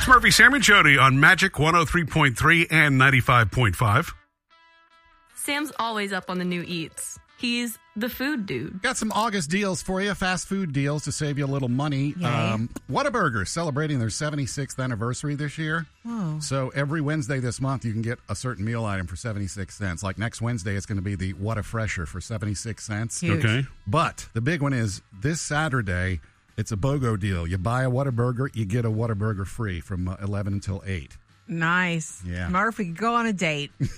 It's Murphy, Sam, and Jody on Magic 103.3 and 95.5. Sam's always up on the new eats. He's the food dude. Got some August deals for you, fast food deals to save you a little money. Whataburger celebrating their 76th anniversary this year. Oh. So every Wednesday this month, you can get a certain meal item for 76 cents. Like next Wednesday, it's going to be the What a Fresher for 76 cents. Huge. Okay. But the big one is this Saturday, it's a BOGO deal. You buy a Whataburger, you get a Whataburger free from 11 until 8. Nice. Yeah. Murphy, go on a date. Okay.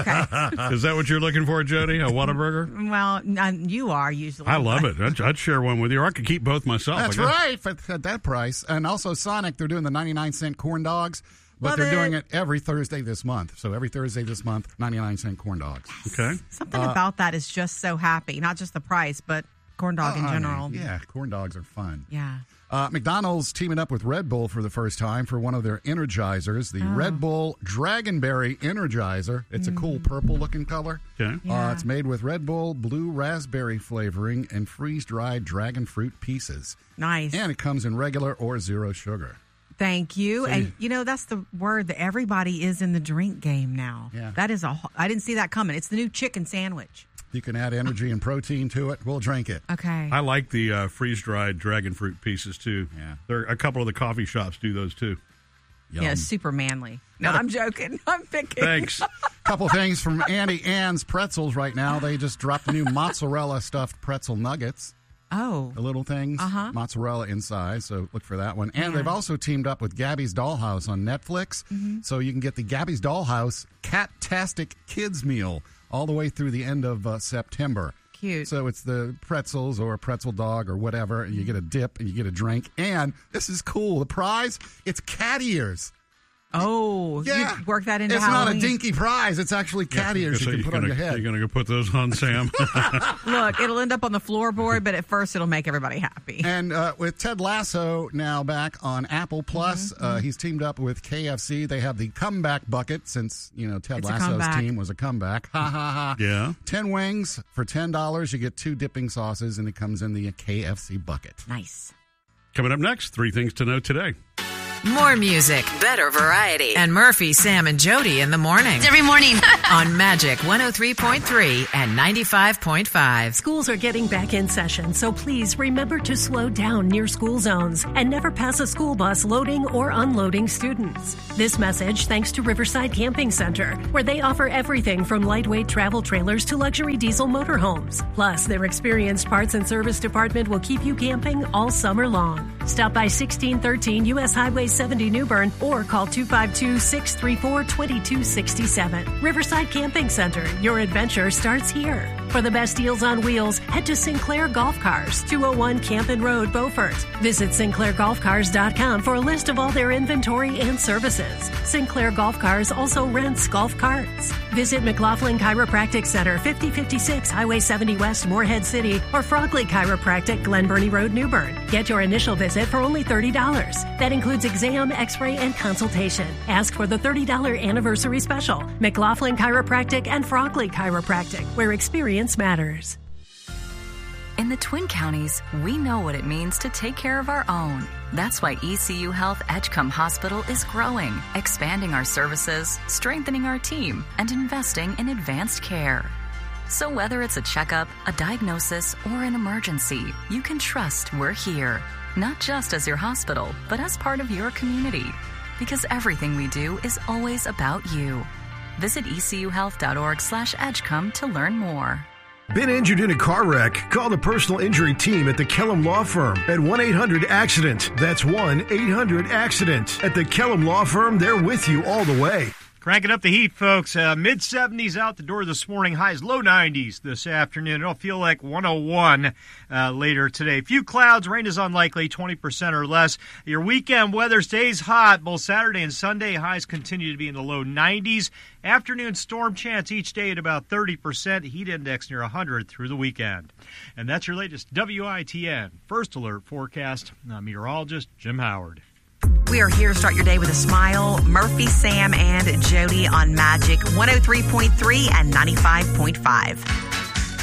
Is that what you're looking for, Jody? A Whataburger? Well, you are usually. I love it. I'd share one with you, or I could keep both myself. That's right, at that price. And also Sonic, they're doing the 99-cent corn dogs, but they're doing it every Thursday this month. So every Thursday this month, 99-cent corn dogs. Okay. Something about that is just so happy. Not just the price, but corn dog in general. Yeah, corn dogs are fun. Yeah. McDonald's teaming up with Red Bull for the first time for one of their Energizers, the Red Bull Dragonberry Energizer. It's a cool purple-looking color. Okay. Yeah. It's made with Red Bull blue raspberry flavoring and freeze-dried dragon fruit pieces. Nice. And it comes in regular or zero sugar. Thank you. And, that's the word that everybody is in the drink game now. Yeah. That is I didn't see that coming. It's the new chicken sandwich. You can add energy and protein to it. We'll drink it. Okay. I like the freeze-dried dragon fruit pieces, too. Yeah. A couple of the coffee shops do those, too. Yum. Yeah, super manly. No, I'm joking. I'm picking. Thanks. Couple things from Auntie Anne's Pretzels right now. They just dropped the new mozzarella stuffed pretzel nuggets. Oh. The little things, mozzarella inside, so look for that one. And they've also teamed up with Gabby's Dollhouse on Netflix, so you can get the Gabby's Dollhouse Cat-tastic Kids Meal all the way through the end of September. Cute. So it's the pretzels or a pretzel dog or whatever, and you get a dip and you get a drink. And this is cool. The prize, it's cat ears. Oh, Yeah. you work that into It's Halloween. not a dinky prize. It's actually cat ears So you can put on your head. You're going to go put those on, Sam? Look, it'll end up on the floorboard, but at first it'll make everybody happy. And with Ted Lasso now back on Apple Plus, he's teamed up with KFC. They have the comeback bucket since, Ted It's a Lasso's comeback. team was a comeback. Ha, ha, ha. Yeah. 10 wings for $10. You get 2 dipping sauces, and it comes in the KFC bucket. Nice. Coming up next, 3 things to know today. More music, better variety, and Murphy, Sam, and Jody in the morning. Every morning. On Magic 103.3 and 95.5. Schools are getting back in session, so please remember to slow down near school zones and never pass a school bus loading or unloading students. This message thanks to Riverside Camping Center, where they offer everything from lightweight travel trailers to luxury diesel motorhomes. Plus, their experienced parts and service department will keep you camping all summer long. Stop by 1613 U.S. Highway 70 New Bern or call 252-634-2267. Riverside Camping Center. Your adventure starts here. For the best deals on wheels, head to Sinclair Golf Cars, 201 Campin Road, Beaufort. Visit SinclairGolfCars.com for a list of all their inventory and services. Sinclair Golf Cars also rents golf carts. Visit McLaughlin Chiropractic Center, 5056 Highway 70 West, Morehead City, or Frogley Chiropractic, Glen Burnie Road, New Bern. Get your initial visit for only $30. That includes exam, x-ray, and consultation. Ask for the $30 anniversary special. McLaughlin Chiropractic and Frogley Chiropractic, where experience matters. In the Twin Counties, we know what it means to take care of our own. That's why ECU Health Edgecombe Hospital is growing, expanding our services, strengthening our team, and investing in advanced care. So whether it's a checkup, a diagnosis, or an emergency, you can trust we're here. Not just as your hospital, but as part of your community. Because everything we do is always about you. Visit ecuhealth.org/Edgecombe to learn more. Been injured in a car wreck? Call the personal injury team at the Kellum Law Firm at 1-800-ACCIDENT. That's 1-800-ACCIDENT. At the Kellum Law Firm, they're with you all the way. Cranking up the heat, folks. Mid-70s out the door this morning. Highs low 90s this afternoon. It'll feel like 101 later today. Few clouds. Rain is unlikely, 20% or less. Your weekend weather stays hot. Both Saturday and Sunday highs continue to be in the low 90s. Afternoon storm chance each day at about 30%. Heat index near 100 through the weekend. And that's your latest WITN First Alert forecast. I'm meteorologist Jim Howard. We are here to start your day with a smile. Murphy, Sam, and Jody on Magic 103.3 and 95.5.